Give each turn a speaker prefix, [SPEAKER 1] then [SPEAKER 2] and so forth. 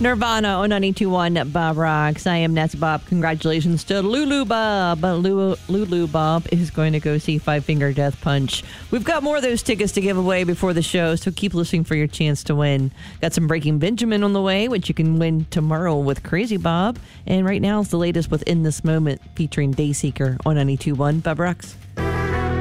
[SPEAKER 1] Nirvana on 92.1 Bob Rocks. I am Nancy Bob. Congratulations to Lulu Bob. Lulu Bob is going to go see Five Finger Death Punch. We've got more of those tickets to give away before the show, so keep listening for your chance to win. Got some Breaking Benjamin on the way, which you can win tomorrow with Crazy Bob. And right now is the latest with In This Moment featuring Dayseeker on 92.1 Bob Rocks.